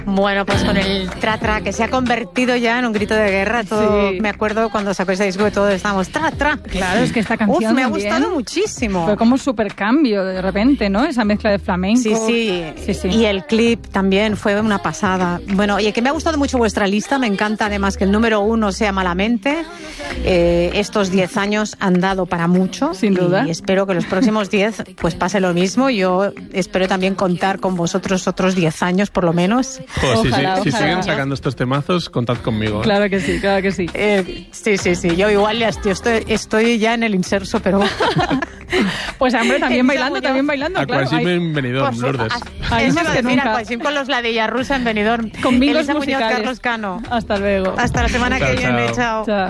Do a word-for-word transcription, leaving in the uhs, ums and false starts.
Bueno, pues con el tra tra, que se ha convertido ya en un grito de guerra. Todo, sí. Me acuerdo cuando sacó ese disco que todos estábamos tra tra. Claro, es que esta canción Uf, me ha también gustado muchísimo. Fue como un super cambio de repente, ¿no? Esa mezcla de flamenco. Sí, sí, sí, sí. Y el clip también fue una pasada. Bueno, oye, que me ha gustado mucho vuestra lista. Me encanta además que el número uno sea Malamente. Eh, estos diez años han dado para mucho. Sin duda. Y espero que los próximos diez pues pase lo mismo. Yo espero también contar con vosotros otros diez años por lo menos. Pues ojalá, sí, sí. ojalá. Si siguen sacando estos temazos, contad conmigo. ¿eh? Claro que sí, claro que sí. Eh, sí, sí, sí. Yo igual ya estoy, estoy, estoy ya en el inserso, pero... Pues hombre, también bailando, también bailando, a claro. Aquasim en Benidorm, Pues, Lourdes. Ahí Eso más iba a que decir, nunca. Aquasim con los ladillas rusa en Benidorm. Con mingos Elisa Muñoz, musicales. Carlos Cano. Hasta luego. Hasta la semana Chao, que viene, chao. chao. Chao.